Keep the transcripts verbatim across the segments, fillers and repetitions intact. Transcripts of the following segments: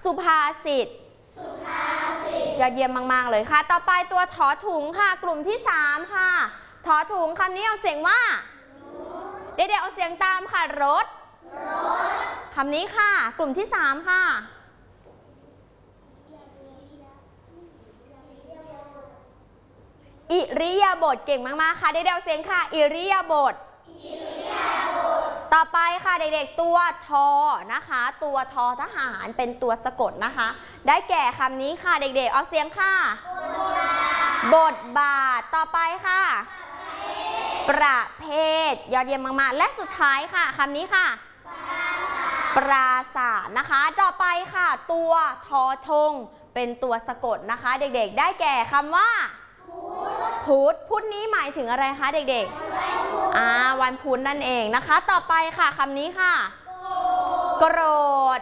สุภาษิตยอดเยี่ยมมากๆเลยค่ะต่อไปตัวถอถุงค่ะกลุ่มที่สามค่ะถอถุงคำนี้เอาเสียงว่าเด็กๆเอาเสียงตามค่ะรถคำนี้ค่ะกลุ่มที่สามค่ะอิริยาบถเก่งมากๆค่ะเด็กๆเอาเสียงค่ะอิริยาบถต่อไปค่ะเด็กๆตัวทอนะคะตัวทอทหารเป็นตัวสะกดนะคะได้แก่คำนี้ค่ะเด็กๆเอาเสียงค่ะบทบาทต่อไปค่ะประเภทยอดเยี่ยมมากๆและสุดท้ายค่ะคำนี้ค่ะปราศาสตร์นะคะต่อไปค่ะตัวทอทงเป็นตัวสะกดนะคะเด็กๆได้แก่คำว่าพุธพุธนี้หมายถึงอะไรคะเด็กๆอ่าวันพุธนั่นเองนะคะต่อไปค่ะคำนี้ค่ะโกรธ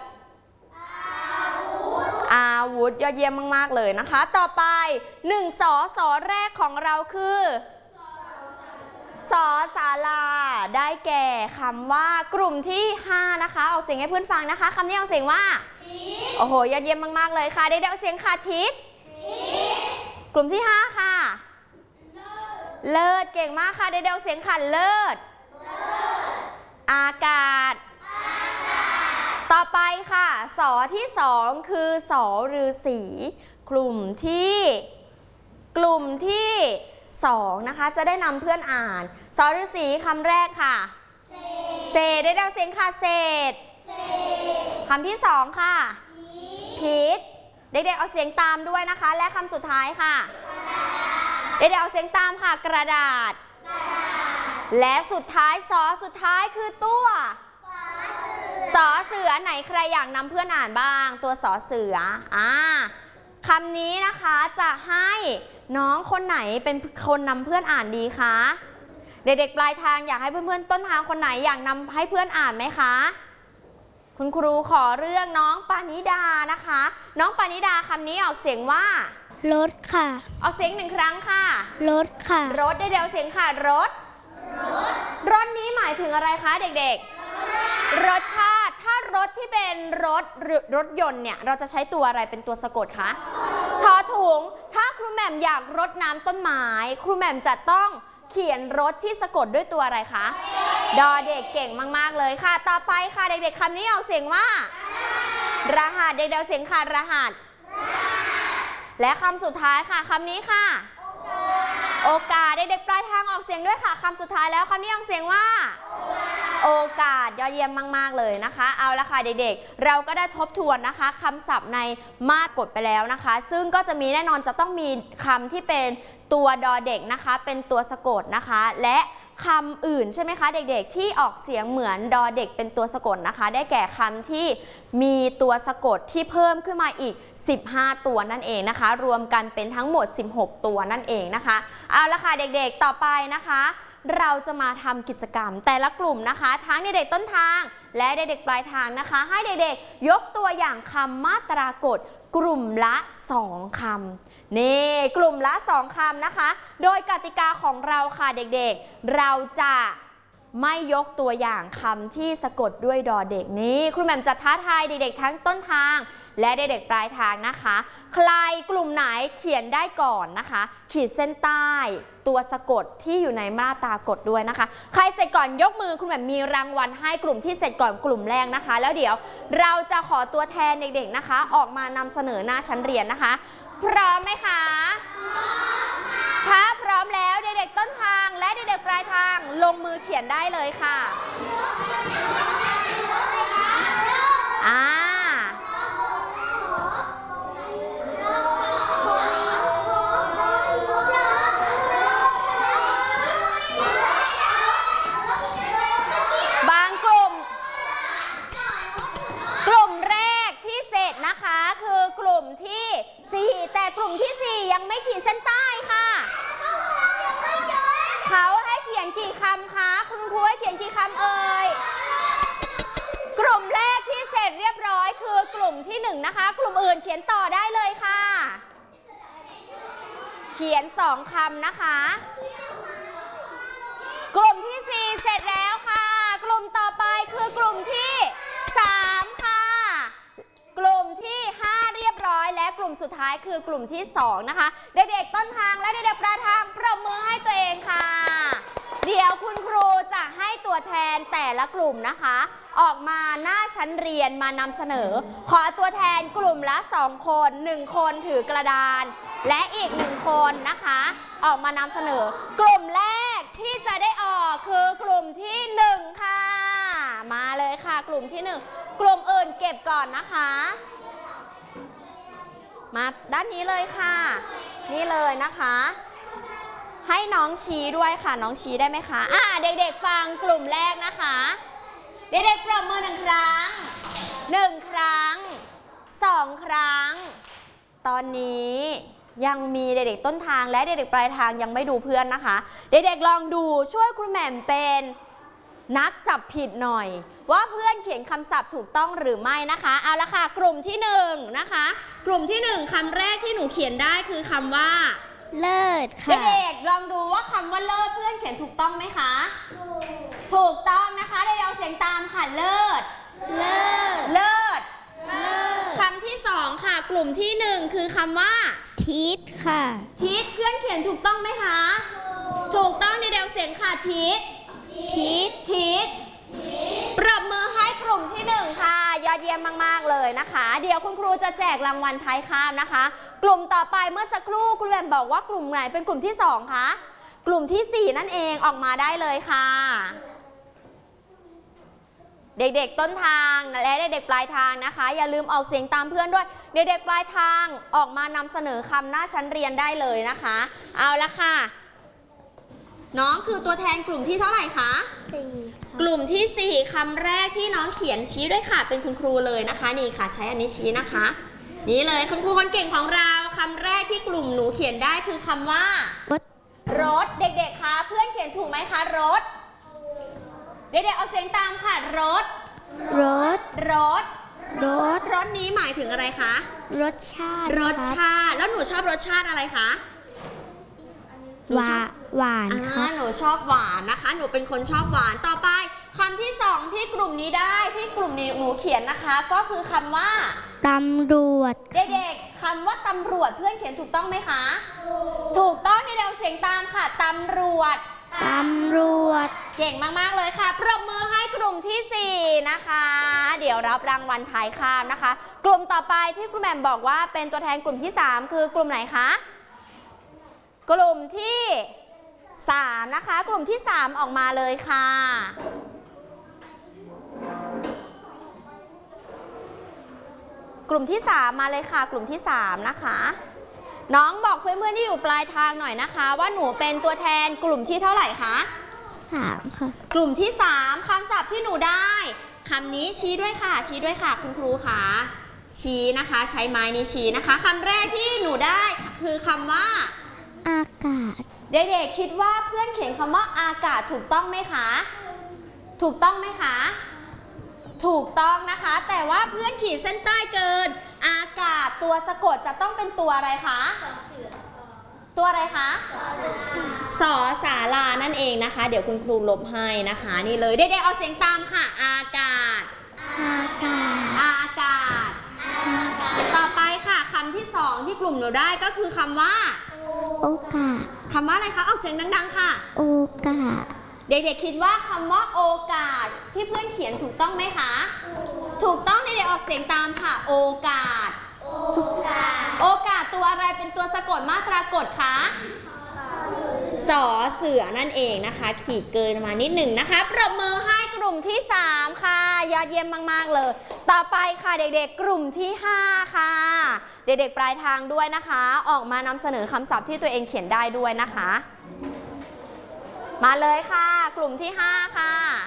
อาวุธยอดเยี่ยมมากๆเลยนะคะต่อไปหนึ่งสอสอแรกของเราคือสอศาลาได้แก่คำว่ากลุ่มที่ห้านะคะเอาเสียงให้เพื่อนฟังนะคะคำนี้เอาเสียงว่าโอ้โหยอดเยี่ยมมากๆเลยค่ะเด็กๆเอาเสียงค่ะทิศกลุ่มที่ห้าค่ะเลิศเก่งมากค่ะเด็กๆเอาเสียงค่ะเลิศอากาศต่อไปค่ะสอที่สองคือสอฤาษีกลุ่มที่กลุ่มที่สองนะคะจะได้นำเพื่อนอ่านสอฤาษีคำแรกค่ะเศษได้เดาเสียงค่ะเศษคำที่สองค่ะพิษเด็กๆเอาเสียงตามด้วยนะคะและคำสุดท้ายค่ะเด็กๆเอาเสียงตามค่ะกระดาษและสุดท้ายสอสุดท้ายคือตัวสอเสือไหนใครอยากนำเพื่อนอ่านบ้างตัวสอเสืออ่าคำนี้นะคะจะให้น้องคนไหนเป็นคนนำเพื่อนอ่านดีคะเด็กๆปลายทางอยากให้เพื่อนๆต้นทางคนไหนอยากนำให้เพื่อนอ่านไหมคะคุณครูขอเรื่องน้องปานิดานะคะน้องปานิดาคำนี้ออกเสียงว่ารถค่ะออกเสียงหนึ่งครั้งค่ะรถค่ะรถเดี๋ยวเสียงค่ะรถรถนี้หมายถึงอะไรคะเด็กๆรสชาติถ้ารถที่เป็นรถหรือรถยนต์เนี่ยเราจะใช้ตัวอะไรเป็นตัวสะกดคะทอถุงถ้าครูแหม่มอยากรดน้ำต้นไม้ครูแหม่มจะต้องเขียนรถที่สะกดด้วยตัวอะไรคะดอเด็กเก่งมากๆเลยค่ะต่อไปค่ะเด็กๆคำนี้เอาเสียงว่ารหัสเด็กๆเสียงค่ะรหัสและคำสุดท้ายค่ะคำนี้ค่ะโอกาสเด็กๆปลายทางออกเสียงด้วยค่ะคำสุดท้ายแล้วคำนี้ออกเสียงว่าโอกาสยอดเยี่ยมมากๆเลยนะคะเอาละค่ะเด็กๆเราก็ได้ทบทวนนะคะคำศัพท์ในมาตรกฎไปแล้วนะคะซึ่งก็จะมีแน่นอนจะต้องมีคำที่เป็นตัวดอเด็กนะคะเป็นตัวสะกดนะคะและคำอื่นใช่ไหมคะเด็กๆที่ออกเสียงเหมือนดอเด็กเป็นตัวสะกดนะคะได้แก่คำที่มีตัวสะกดที่เพิ่มขึ้นมาอีกสิบห้าตัวนั่นเองนะคะรวมกันเป็นทั้งหมดสิบหกตัวนั่นเองนะคะเอาละค่ะเด็กๆต่อไปนะคะเราจะมาทำกิจกรรมแต่ละกลุ่มนะคะทั้งเด็กๆต้นทางและเด็กๆปลายทางนะคะให้เด็กๆยกตัวอย่างคำมาตรากฎกลุ่มละสองคำนี่กลุ่มละสองคำนะคะโดยกติกาของเราค่ะเด็กๆเราจะไม่ยกตัวอย่างคำที่สะกดด้วยดอเด็กนี้ครูแหม่มจะท้าทายเด็กๆทั้งต้นทางและเด็กๆปลายทางนะคะใครกลุ่มไหนเขียนได้ก่อนนะคะขีดเส้นใต้ตัวสะกดที่อยู่ในมาตรากฎด้วยนะคะใครเสร็จก่อนยกมือคุณแหม่มมีรางวัลให้กลุ่มที่เสร็จก่อนกลุ่มแรกนะคะแล้วเดี๋ยวเราจะขอตัวแทนเด็กๆนะคะออกมานำเสนอหน้าชั้นเรียนนะคะพร้อมไหมคะถ้าพร้อมแล้วเด็กๆต้นทางและเด็กๆปลายทางลงมือเขียนได้เลยค่ะอ่าบางกลุ่มกลุ่มแรกที่เสร็จนะคะคือกลุ่มที่สี่แต่กลุ่มที่สี่ยังไม่ขีดเส้นใต้ค่ะเขาให้เขียนกี่คำคะคุณครูให้เขียนกี่คำเอ่ยกลุ่มแรกที่เสร็จเรียบร้อยคือกลุ่มที่หนึ่งนะคะกลุ่มอื่นเขียนต่อได้เลยค่ะเขียนสองคำนะคะกลุ่มที่สี่เสร็จแล้วค่ะกลุ่มต่อไปคือกลุ่มที่สามค่ะกลุ่มที่กลุ่มสุดท้ายคือกลุ่มที่สองนะคะเด็กๆต้นทางและเด็กๆปลายทางปรบมือให้ตัวเองค่ะเดี๋ยวคุณครูจะให้ตัวแทนแต่ละกลุ่มนะคะออกมาหน้าชั้นเรียนมานำเสนอขอตัวแทนกลุ่มละสองคนหนึ่งคนถือกระดานและอีกหนึ่งคนนะคะออกมานำเสนอกลุ่มแรกที่จะได้ออกคือกลุ่มที่หนึ่งค่ะมาเลยค่ะกลุ่มที่หนึ่งกลุ่มอื่นเก็บก่อนนะคะมาด้านนี้เลยค่ะนี่เลยนะคะให้น้องชี้ด้วยค่ะน้องชี้ได้ไหมคะอ่าเด็กๆฟังกลุ่มแรกนะคะเด็กๆปรบมือหนึ่งครั้งหนึ่งครั้งสองครั้งตอนนี้ยังมีเด็กๆต้นทางและเด็กๆปลายทางยังไม่ดูเพื่อนนะคะเด็กๆลองดูช่วยครูแหม่มเป็นนักจับผิดหน่อยว่าเพื่อนเขียนคำศัพท์ถูกต้องหรือไม่นะคะเอาละค่ะกลุ่มที่หนึ่งนะคะกลุ่มที่หนึ่งคำแรกที่หนูเขียนได้คือคำว่าเลิศค่ะเด็กๆลองดูว่าคำว่าเลิศเพื่อนเขียนถูกต้องไหมคะถูกต้องนะคะเด็กๆเอาเสียงตามค่ะเลิศเลิศเลิศคำที่สองค่ะกลุ่มที่หนึ่งคือคำว่าทิศค่ะทิศเพื่อนเขียนถูกต้องไหมคะถูกต้องเด็กๆเอาเสียงค่ะทิศทิศทิศปรบมือให้กลุ่มที่หนึ่งค่ะยอดเยี่ยมมากๆเลยนะคะเดี๋ยวคุณครูจะแจกรางวัลท้ายคาบนะคะกลุ่มต่อไปเมื่อสักครู่คุณแหม่มบอกว่ากลุ่มไหนเป็นกลุ่มที่สองคะกลุ่มที่สี่นั่นเองออกมาได้เลยค่ะเด็กๆต้นทางและเด็กๆปลายทางนะคะอย่าลืมออกเสียงตามเพื่อนด้วยเด็กๆปลายทางออกมานำเสนอคำหน้าชั้นเรียนได้เลยนะคะเอาละค่ะน้องคือตัวแทนกลุ่มที่เท่าไหร่คะสี่กลุ่มที่สี่คำแรกที่น้องเขียนชี้ด้วยค่ะเป็นคุณครูเลยนะคะนี่ค่ะใช้อันนี้ชี้นะคะนี่เลยคุณครูคนเก่งของเราคำแรกที่กลุ่มหนูเขียนได้คือคำว่ารถรถเด็กๆคะเพื่อนเขียนถูกไหมคะรถเด็กๆเอาเสียงตามค่ะรถรถรถรถรถนี้หมายถึงอะไรคะรสชาติรสชาติแล้วหนูชอบรสชาติอะไรคะหวานหวานค่ะหนูชอบหวานนะคะหนูเป็นคนชอบหวานต่อไปคำที่สองที่กลุ่มนี้ได้ที่กลุ่มนี้หนูเขียนนะคะก็คือคำว่าตำรวจเด็กๆคำว่าตำรวจเพื่อนเขียนถูกต้องไหมคะถูกต้องเด็กๆเสียงตามค่ะตำรวจตำรวจเก่งมากๆเลยค่ะปรบมือให้กลุ่มที่สี่นะคะเดี๋ยวรับรางวัลท้ายคาบนะคะกลุ่มต่อไปที่ครูแหม่มบอกว่าเป็นตัวแทนกลุ่มที่สามคือกลุ่มไหนคะกลุ่มที่สามนะคะกลุ่มที่สามออกมาเลยค่ะกลุ่มที่สามมาเลยค่ะกลุ่มที่สามนะคะน้องบอกเพื่อนๆที่อยู่ปลายทางหน่อยนะคะว่าหนูเป็นตัวแทนกลุ่มที่เท่าไหร่คะสามค่ะกลุ่มที่สามคำศัพท์ที่หนูได้คำนี้ชี้ด้วยค่ะชี้ด้วยค่ะคุณครูค่ะชี้นะคะใช้ไม้นี้ชี้นะคะคำแรกที่หนูได้คือคำว่าอากาศเด็กๆคิดว่าเพื่อนเขียนคำว่าอากาศถูกต้องไหมคะถูกต้องไหมคะถูกต้องนะคะแต่ว่าเพื่อนขีดเส้นใต้เกินอากาศตัวสะกดจะต้องเป็นตัวอะไรคะตัวอะไรคะสอสารานั่นเองนะคะเดี๋ยวคุณครูลบให้นะคะนี่เลยเด็กๆเอาเสียงตามค่ะอากาศอากาศอากาศต่อไปค่ะคำที่สองที่กลุ่มเราได้ก็คือคำว่าโอกาสคำว่าอะไรคะออกเสียงดังๆค่ะโอกาสเด็กๆคิดว่าคำว่าโอกาสที่เพื่อนเขียนถูกต้องไหมคะถูกต้องเด็กๆออกเสียงตามค่ะโอกาสโอกาสโอกาสตัวอะไรเป็นตัวสะกดมาตรากฎคะสอเสือนั่นเองนะคะขีดเกินมานิดหนึ่งนะคะปรบมือให้กลุ่มที่สามค่ะยอดเยี่ยมมากๆเลยต่อไปค่ะเด็กๆกลุ่มที่ห้าค่ะเด็กๆปลายทางด้วยนะคะออกมานำเสนอคำศัพท์ที่ตัวเองเขียนได้ด้วยนะคะมาเลยค่ะกลุ่มที่ห้าค่ะ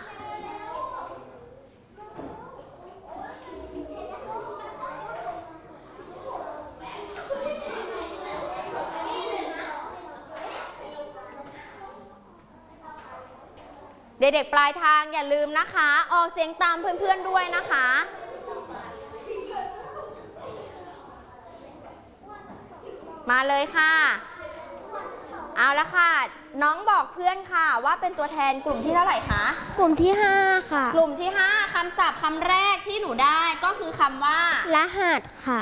เด็กๆปลายทางอย่าลืมนะคะออกเสียงตามเพื่อนๆด้วยนะคะมาเลยค่ะเอาละค่ะน้องบอกเพื่อนค่ะว่าเป็นตัวแทนกลุ่มที่เท่าไหร่คะกลุ่มที่ห้าค่ะกลุ่มที่ห้าคำศัพท์คำแรกที่หนูได้ก็คือคำว่ารหัสค่ะ